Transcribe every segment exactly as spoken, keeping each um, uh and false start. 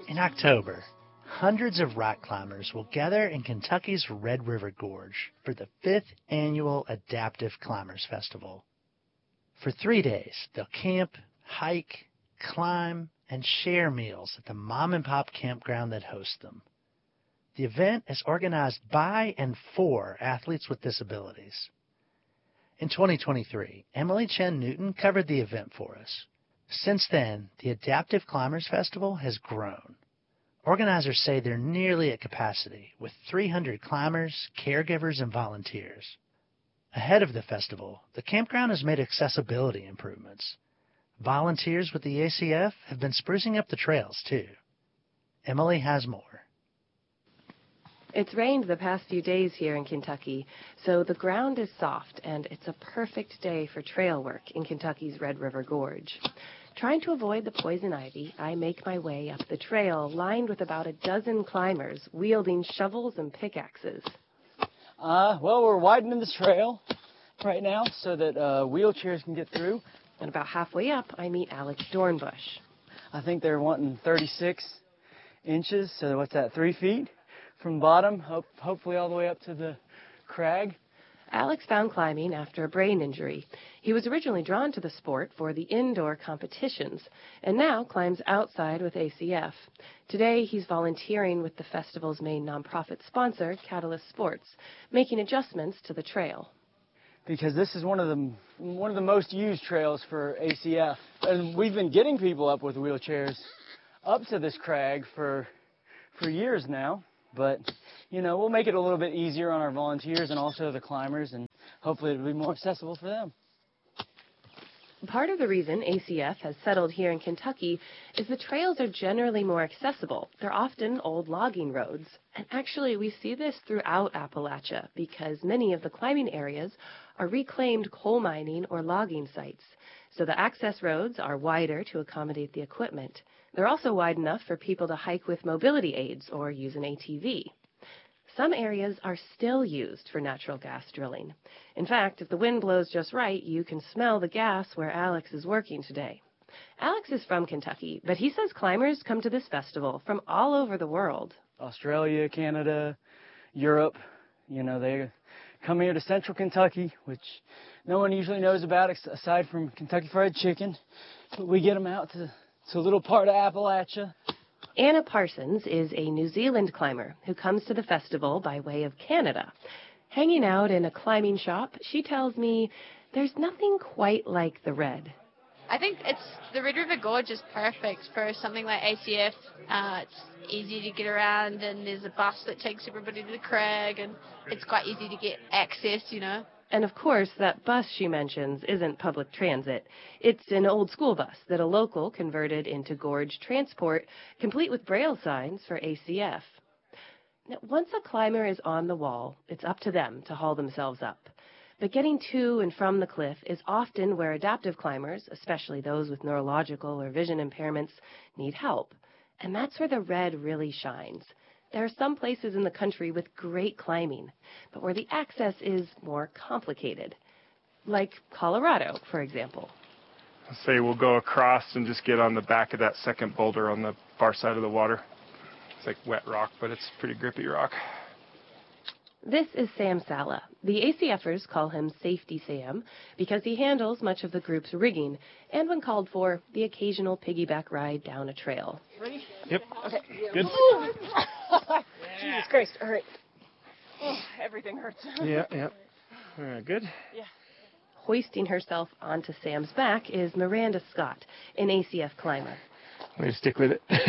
In October, hundreds of rock climbers will gather in Kentucky's Red River Gorge for the fifth annual Adaptive Climbers Festival. For three days, they'll camp, hike, climb, and share meals at the mom-and-pop campground that hosts them. The event is organized by and for athletes with disabilities. In twenty twenty-three, Emily Chen Newton covered the event for us. Since then, the Adaptive Climbers Festival has grown. Organizers say they're nearly at capacity, with three hundred climbers, caregivers, and volunteers. Ahead of the festival, the campground has made accessibility improvements. Volunteers with the A C F have been sprucing up the trails, too. Emily has more. It's rained the past few days here in Kentucky, so the ground is soft, and it's a perfect day for trail work in Kentucky's Red River Gorge. Trying to avoid the poison ivy, I make my way up the trail, lined with about a dozen climbers wielding shovels and pickaxes. Uh, well, we're widening this trail right now so that uh, wheelchairs can get through. And about halfway up, I meet Alex Dornbush. I think they're wanting thirty-six inches, so what's that, three feet from the bottom, hope, hopefully all the way up to the crag. Alex found climbing after a brain injury. He was originally drawn to the sport for the indoor competitions, and now climbs outside with A C F. Today, he's volunteering with the festival's main nonprofit sponsor, Catalyst Sports, making adjustments to the trail. Because this is one of the one of the most used trails for A C F, and we've been getting people up with wheelchairs up to this crag for for years now. But, you know, we'll make it a little bit easier on our volunteers and also the climbers, and hopefully it'll be more accessible for them. Part of the reason A C F has settled here in Kentucky is the trails are generally more accessible. They're often old logging roads. And actually, we see this throughout Appalachia because many of the climbing areas are reclaimed coal mining or logging sites. So the access roads are wider to accommodate the equipment. They're also wide enough for people to hike with mobility aids or use an A T V. Some areas are still used for natural gas drilling. In fact, if the wind blows just right, you can smell the gas where Alex is working today. Alex is from Kentucky, but he says climbers come to this festival from all over the world. Australia, Canada, Europe, you know, they come here to central Kentucky, which no one usually knows about aside from Kentucky Fried Chicken. But we get them out to, to a little part of Appalachia. Anna Parsons is a New Zealand climber who comes to the festival by way of Canada. Hanging out in a climbing shop, she tells me there's nothing quite like the Red. I think it's the Red River Gorge is perfect for something like A C F. Uh, it's easy to get around, and there's a bus that takes everybody to the crag, and it's quite easy to get access, you know. And of course, that bus she mentions isn't public transit. It's an old school bus that a local converted into gorge transport, complete with braille signs for A C F. Now, once a climber is on the wall, it's up to them to haul themselves up. But getting to and from the cliff is often where adaptive climbers, especially those with neurological or vision impairments, need help. And that's where the Red really shines. There are some places in the country with great climbing, but where the access is more complicated. Like Colorado, for example. Say we'll go across and just get on the back of that second boulder on the far side of the water. It's like wet rock, but it's pretty grippy rock. This is Sam Sala. The ACFers call him Safety Sam because he handles much of the group's rigging and, when called for, the occasional piggyback ride down a trail. Ready? Yep. Okay. Good. Jesus Christ. All right. Oh, everything hurts. Yeah, yeah. All right, good? Yeah. Hoisting herself onto Sam's back is Miranda Scott, an A C F climber. Way to stick with it. You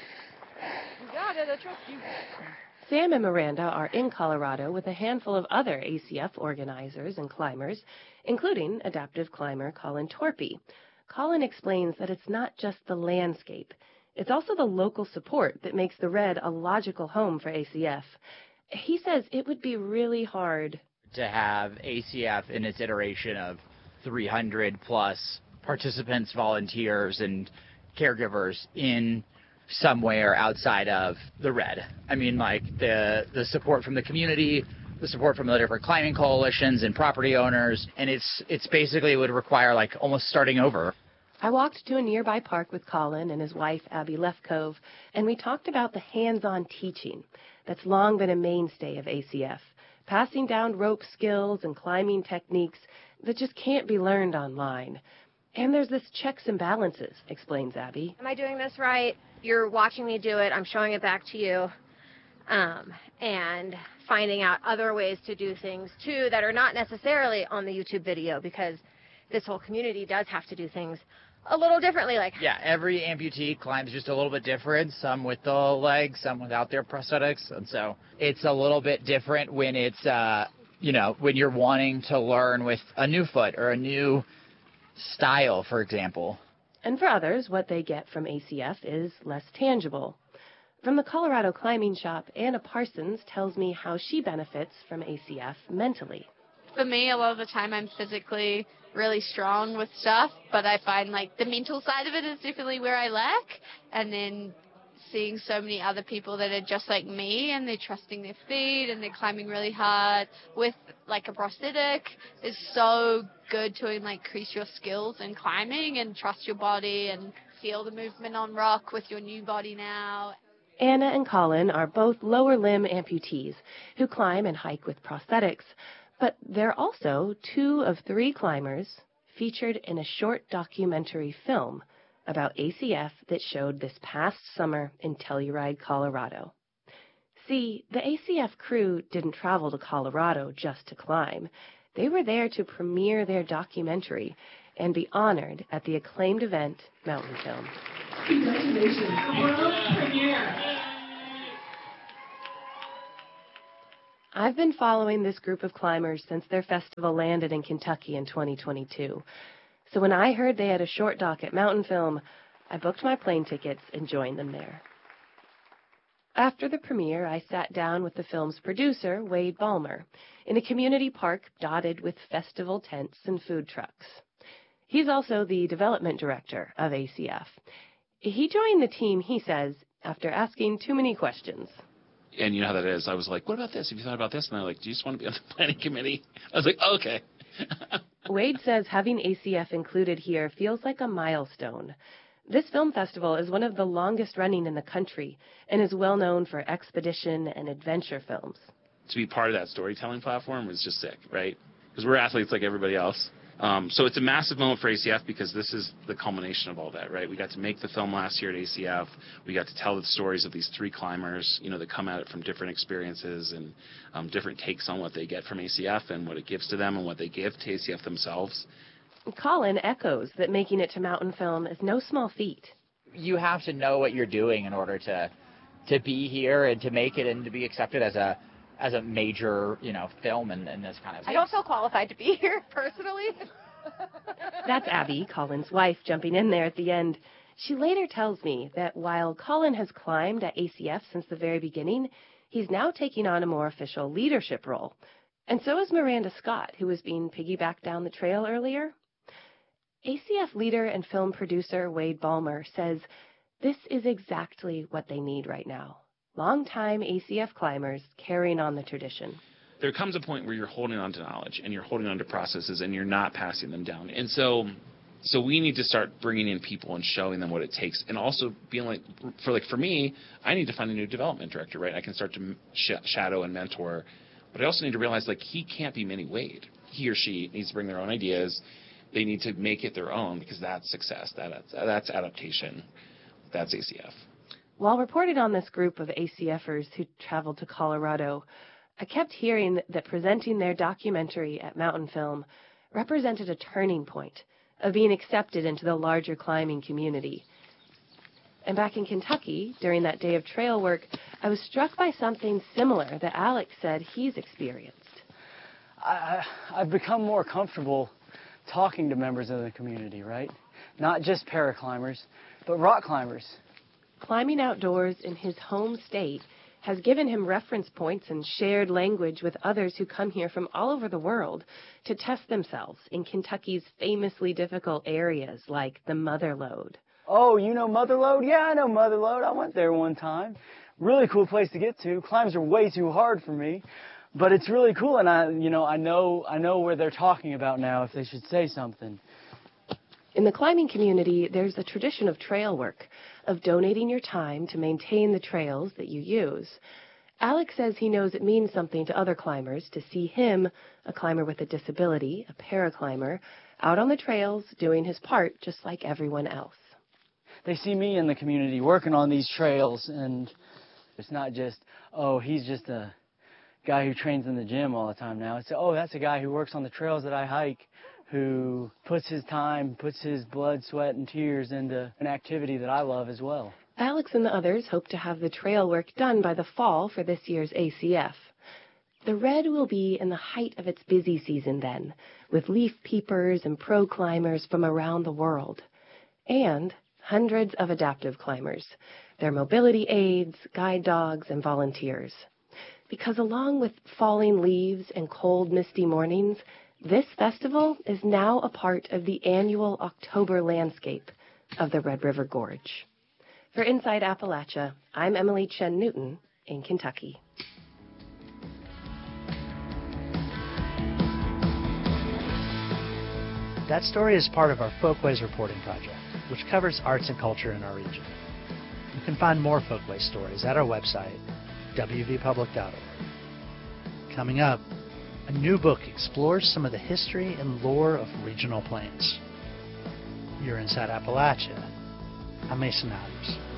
got it. I trust you. Sam and Miranda are in Colorado with a handful of other A C F organizers and climbers, including adaptive climber Colin Torpy. Colin explains that it's not just the landscape. It's also the local support that makes the Red a logical home for A C F. He says it would be really hard to have A C F in its iteration of three hundred plus participants, volunteers, and caregivers in somewhere outside of the Red. I mean, like, the the support from the community, the support from the different climbing coalitions and property owners, and it's it's basically would require, like, almost starting over. I walked to a nearby park with Colin and his wife, Abby Lefkove, and we talked about the hands-on teaching that's long been a mainstay of A C F, passing down rope skills and climbing techniques that just can't be learned online. And there's this checks and balances, explains Abby. Am I doing this right? You're watching me do it. I'm showing it back to you. Um, and finding out other ways to do things, too, that are not necessarily on the YouTube video, because this whole community does have to do things a little differently. Like Yeah, every amputee climbs just a little bit different, some with the legs, some without their prosthetics. And so it's a little bit different when it's, uh, you know, when you're wanting to learn with a new foot or a new style, for example. And for others, what they get from A C F is less tangible. From the Colorado Climbing Shop, Anna Parsons tells me how she benefits from A C F mentally. For me, a lot of the time I'm physically really strong with stuff, but I find like the mental side of it is definitely where I lack. And then seeing so many other people that are just like me and they're trusting their feet and they're climbing really hard with like a prosthetic is so good to like increase your skills in climbing and trust your body and feel the movement on rock with your new body now. Anna and Colin are both lower limb amputees who climb and hike with prosthetics, but they're also two of three climbers featured in a short documentary film about A C F that showed this past summer in Telluride, Colorado. See, the A C F crew didn't travel to Colorado just to climb. They were there to premiere their documentary and be honored at the acclaimed event, Mountain Film. Congratulations, world premiere! I've been following this group of climbers since their festival landed in Kentucky in twenty twenty-two. So when I heard they had a short doc at Mountain Film, I booked my plane tickets and joined them there. After the premiere, I sat down with the film's producer, Wade Ballmer, in a community park dotted with festival tents and food trucks. He's also the development director of A C F. He joined the team, he says, after asking too many questions. And you know how that is. I was like, what about this? Have you thought about this? And they're like, do you just want to be on the planning committee? I was like, oh, okay. Wade says having A C F included here feels like a milestone. This film festival is one of the longest running in the country and is well known for expedition and adventure films. To be part of that storytelling platform is just sick, right? Because we're athletes like everybody else. Um, so it's a massive moment for A C F because this is the culmination of all that, right? We got to make the film last year at A C F. We got to tell the stories of these three climbers, you know, that come at it from different experiences and um, different takes on what they get from A C F and what it gives to them and what they give to A C F themselves. Colin echoes that making it to Mountain Film is no small feat. You have to know what you're doing in order to to be here and to make it and to be accepted as a as a major, you know, film in, in this kind of I don't feel qualified to be here, personally. That's Abby, Colin's wife, jumping in there at the end. She later tells me that while Colin has climbed at A C F since the very beginning, he's now taking on a more official leadership role. And so is Miranda Scott, who was being piggybacked down the trail earlier. A C F leader and film producer Wade Ballmer says this is exactly what they need right now. Longtime A C F climbers carrying on the tradition. There comes a point where you're holding on to knowledge and you're holding on to processes and you're not passing them down. And so so we need to start bringing in people and showing them what it takes. And also being like, for like for me, I need to find a new development director, right? I can start to sh- shadow and mentor. But I also need to realize, like, he can't be Mini Wade. He or she needs to bring their own ideas. They need to make it their own because that's success. That, that's adaptation. That's A C F. While reporting on this group of ACFers who traveled to Colorado, I kept hearing that presenting their documentary at Mountain Film represented a turning point of being accepted into the larger climbing community. And back in Kentucky, during that day of trail work, I was struck by something similar that Alex said he's experienced. I, I've become more comfortable talking to members of the community, right? Not just paraclimbers, but rock climbers. Climbing outdoors in his home state has given him reference points and shared language with others who come here from all over the world to test themselves in Kentucky's famously difficult areas like the Mother Lode. Oh, you know Mother Lode? Yeah, I know Mother Lode. I went there one time. Really cool place to get to. Climbs are way too hard for me, but it's really cool. And I, you know, I know, I know where they're talking about now if they should say something. In the climbing community, there's a tradition of trail work, of donating your time to maintain the trails that you use. Alex says he knows it means something to other climbers to see him, a climber with a disability, a paraclimber, out on the trails doing his part just like everyone else. They see me in the community working on these trails, and it's not just, oh, he's just a guy who trains in the gym all the time now. It's, oh, that's a guy who works on the trails that I hike, who puts his time, puts his blood, sweat, and tears into an activity that I love as well. Alex and the others hope to have the trail work done by the fall for this year's A C F. The Red will be in the height of its busy season then, with leaf peepers and pro climbers from around the world. And hundreds of adaptive climbers, their mobility aides, guide dogs, and volunteers. Because along with falling leaves and cold, misty mornings, this festival is now a part of the annual October landscape of the Red River Gorge. For Inside Appalachia, I'm Emily Chen Newton in Kentucky. That story is part of our Folkways reporting project, which covers arts and culture in our region. You can find more Folkways stories at our website, w v public dot org. Coming up, a new book explores some of the history and lore of regional plains. You're Inside Appalachia. I'm Mason Adams.